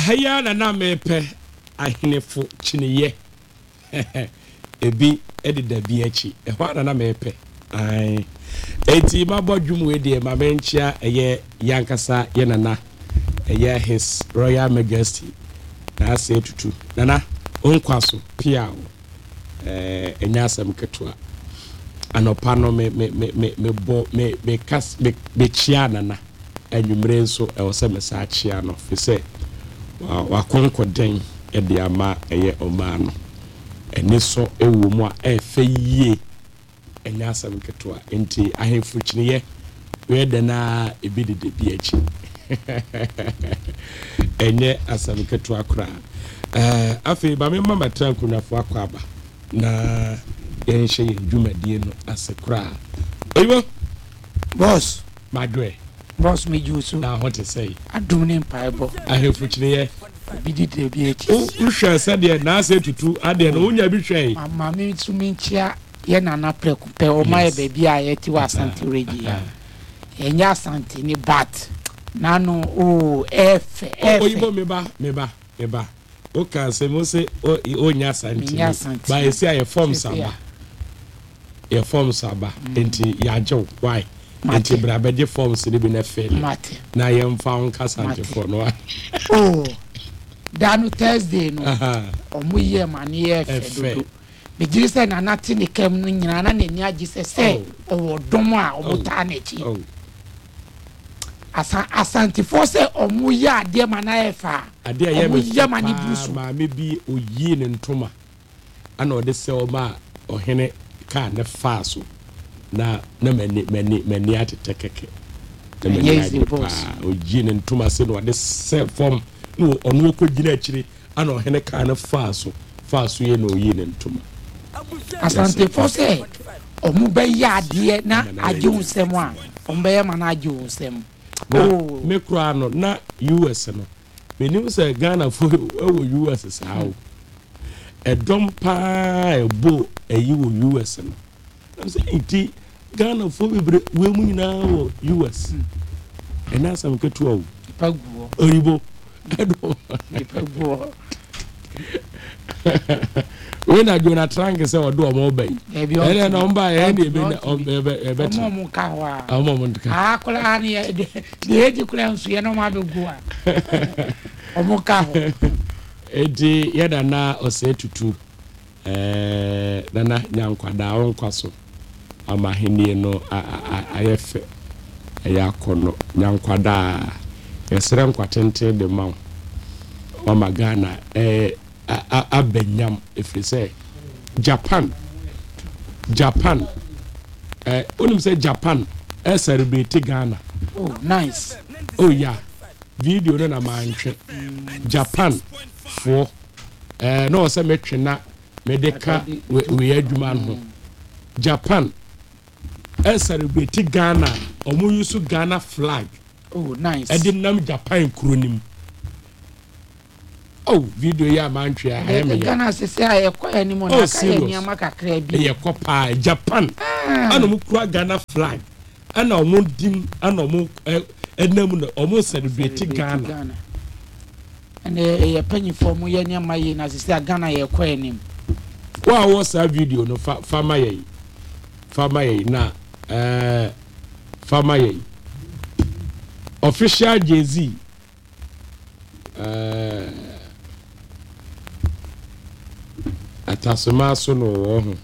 Haya na mepe ahenefo chiniye ebi edida bi achi ehwa na mepe ai enti mabodwum we de ma menchia eye yankasa ye nana eye his royal majesty na ase tutu nana onkwaso pia enyasam ketua anopa no me kas me chia nana anwumre nso e wo se mesa chia no fi se wa konkoden e de ama eye oma no eni so ewo mu a efe yie enyasam ketua enti ahemfu chiniye we de na ebidide bi achi enye asam ketua kura afi ba me mama tranku na fo akwaba na yenhye dwumadie no asekura oyibo boss madwe boss me jusu na what to say adum ne mpaibo ahemfu chiniye bidide bi achi o hwe sade na ase tutu ade no onya bi hwe mama me tumi nchia ye nana preku pe o ma e baby a ye ti wa Asante ready enya Asante ni bat nanu o f oyibo meba o kan se mo se o nya Asante ba esi aye form saba enti ya jo why enti bra be je forms ni bi na fe na ye mfa on Asante for no oh danu Thursday no omo ye mane ye fe do me jise na nati ne kam no nyina na ne ni agise se o dom a obuta na chi Asante for se omo ye ade ma na efa ade ye me ye ma ni busu ma me bi oyi ne ntoma ana ode se o ma ohene ka ne faso na mani atetekeke oyi ne ntoma se no ode se form no onu ko gina akiri ana ohene ka ne faso ye no oyi ne ntoma Asante for se omo be ya ade na age unsem a omo be ma na age unsem oh me kura no na US no menim se Ghana fo ewo US sao edom pa ebo eyi wo US no am say iti Ghana fo bebre we mu nyina wo US ena sam ketu o paguo oyibo edo paguo we na Jonah Trank say odo omo bai ene na omba e na ebe omo ka wa omo nka akula ni de eji kula nsu ye no ma begu a omo ka ho edi ye da na ose tutu nana nyankwada onkwaso amahenie no ayefe eyakono nyankwada yesere nkwatente de ma mama Ghana abenyam efrise Japan onim say Japan celebrate Ghana oh nice oh yeah video no na manhwe Japan for no say metwena medeka we adwuma no Japan celebrate Ghana omo use Ghana flag oh nice edinam Japan kronim oh video ya manhwe a Ghana se ayekwa animo na ka nyama kakra bi ayekwa pa Japan ana mu kura Ghana flag ana omo dim ana omo enam no omo celebrate Ghana and ye panyi for mu ye nyama yi na se Ghana yekwa anim wa was a video no fama ye na fama ye official Jay-Z atasoma so no wo ho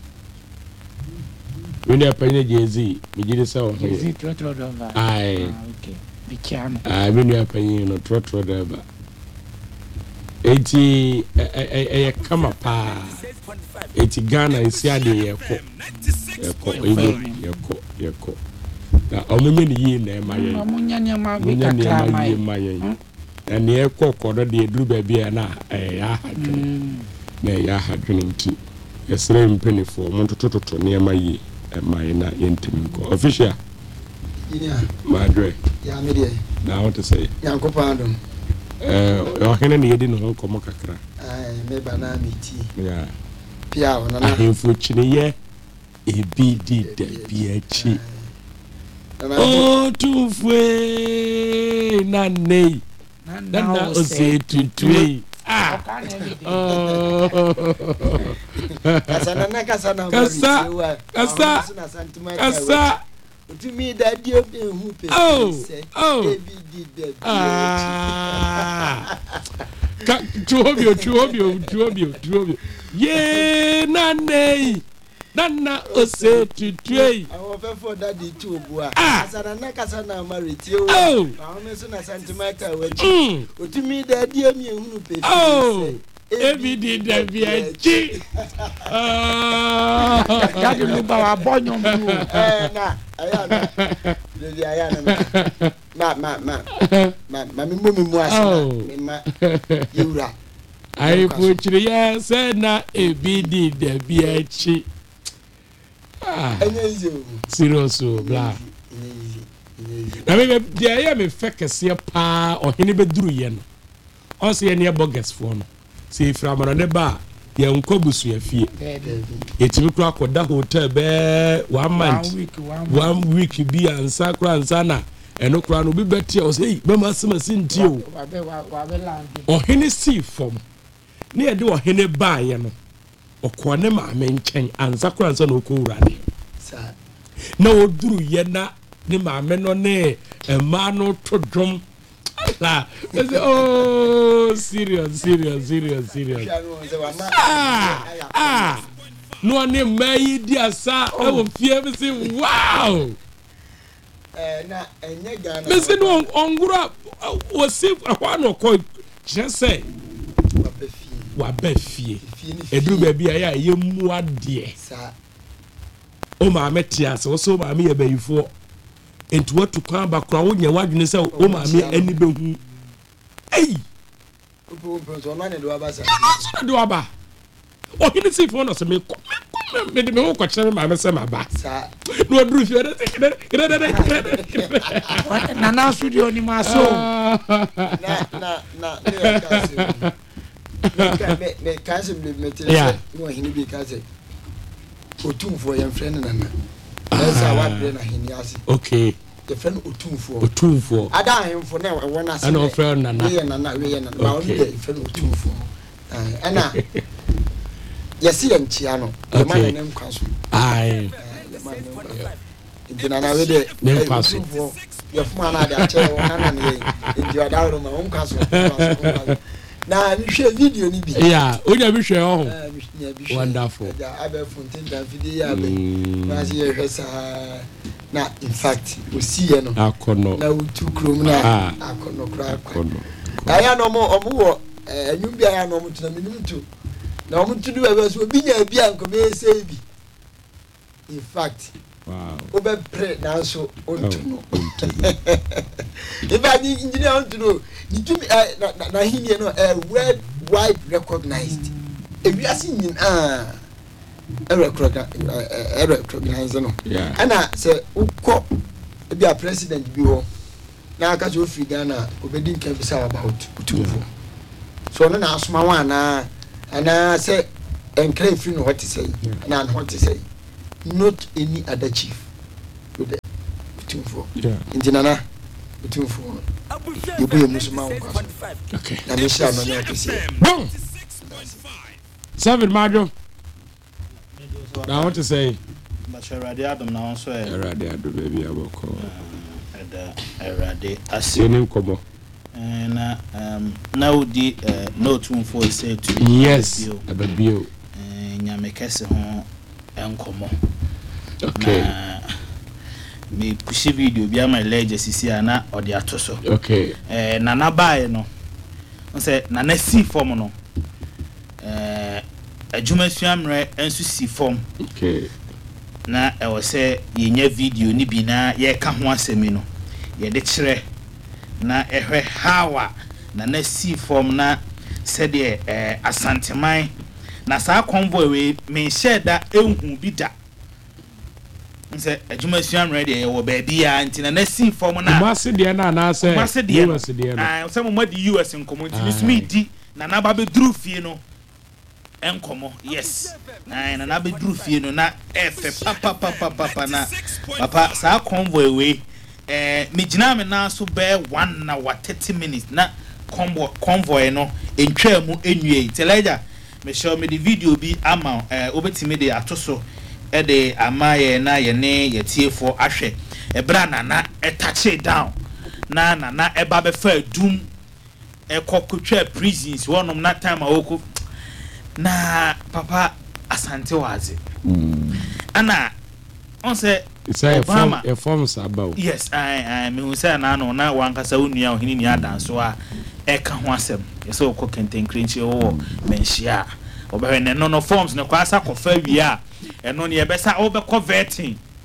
we na panye Jay-Z mi gidi se wo Jay-Z trotro dova ai okay bikiano we na panye no trotro dova eti kama pa eti Ghana isi ade yeko na omunye ni yi na emaye omunye ni ma bi kakra maye na ne yeko kodo de eduru ba bia na ya hadwene na ya hadwene nti yesere mpenifo montototo ne emaye emaye na yentimi ko official madre ya media na what to say yankopandom ohene ne yedi no komo kakra me bana miti yeah pia ona na ahemfu chiniye ebi di da biachi o tufwe na nei Nana ose tutui. Ah. Kasana Kasa. To me that you who pay. Oh. Chuobio. Ye Nana ose tutui. I offer for daddy too, boy. Kasana married you. Oh. I so na sentimental with you. To me that you who pay. Oh. Ebi di dabi aji. Daddy no ba bonyo mu. Na mi mu asena ma yura. Ai puchiri ya se na ebi di dabi aji. Serious bla. Na me dia ya me fekese pa ohene beduru ye no. O se ye ne bogus fo no. Si framara ne ba ye nkobusu ya fie. Yetimi kura koda hotel be 1 month. 1 week bi ansa kura ansa na eno kura no bi beti o say be masema sinti o. Ohene si fom. Ne ye de ohene ba ye no. Okone ma me nchen ansa kura ansa na okowura ne. Sa Na oduru ye na ne ma me no ne ema no todom. Oh, serious. No name may dear sir. I will fear me say wow. na enye Ghana. Mese no ongura was save a one or call just say wa be fie. Edru ba bia ya yemu ade. Sa O ma metia so so ma me ye bayifo. Enti what to come back crowd nya wadwene say o ma me ani behu. Hey. So na ne do aba sa. So do aba. O hini si fo no so me me ko chere ma me se ma ba. Sa. No adru fi Na na studio ni maso. Na me kasi me tell no hini bi kasi. Otumfo yem friend na na. Esa wa bre na hini ase. Okay. The friend Otumfo. Ada ahemfo na wona ase. Ana friend na na. We na. Ba on the friend Otumfo. Ana yesi yanchia no. The man nem kwaso. Ai. Ntina na we de nem kwaso. Ye fuma na de ache wona na ne. Nti odawro ma on kwaso. Na mi hwe video ni bi. Yeah, onya bi hwe ho. Wonderful. Abe fontin dan video abe. Na si ye hwesa na in fact we see ye no. Akono. Na utu krom na akono kra akono. Aya no mo wo anyum bia ya no mo tuna minum tu. Na mo tudu abe so bi nya bia nko be say bi. In fact wow. Obe pray na so ontuno. If I engineer ontuno, you na hini no worldwide recognized. If you are seeing recognize no. Yeah. And say uko be a president bi ho. Na aka so free Ghana obedin can be say about Otumfo. So no na asoma wan na say enkra free no what to say. Na what to say. Not any other chief with the Otumfo. Yeah. Injinana Otumfo. You be a Muslim. Okay. Na me share no na say. Boom. 7 Majo. Now what to say? But Erade Adam now so Erade Adam baby aboko. Erade Asinim komo. Na udi no Otumfo say to yes ababio. Nyame kese ho enkomo. Okay. Me push video bia my legacy si ana odi atoso. Okay. Na na bae no. On say na na si form no. Adwuma suamre ensu si form. Okay. Na e wo say yenya video ni bi na ye ka ho asemi no. Ye de kire na ehwe hawa na si form na said asanteman na sa convoy we me share da ehu bi da. Nse adwuma suamre de ye wo ba bia nti na si form na Mase de na say US de na some mo di US nkomo nti mi sumi di na na ba be duru fie no enkomo yes na be duru fie no na efe papa na papa sa convoy we me gina me na so be 1 hour 30 minutes na convoy no entwa mu enwie teleja me show me the video bi ama obetime de atoso de amaye na ye ne ye tiefo ahwe ebra nana etache down na eba be fa dum ekokotwa prisons wonom na time awoko na papa asante waze ana on say Obama a forms about yes I me who say na no na wankasa onua ohini ni adanso a eka ho asem yeso okọ kenten krenchi wo menhia obehwe ne no forms ne kwasa kofa wi a eno ne yebesa obekọ vetting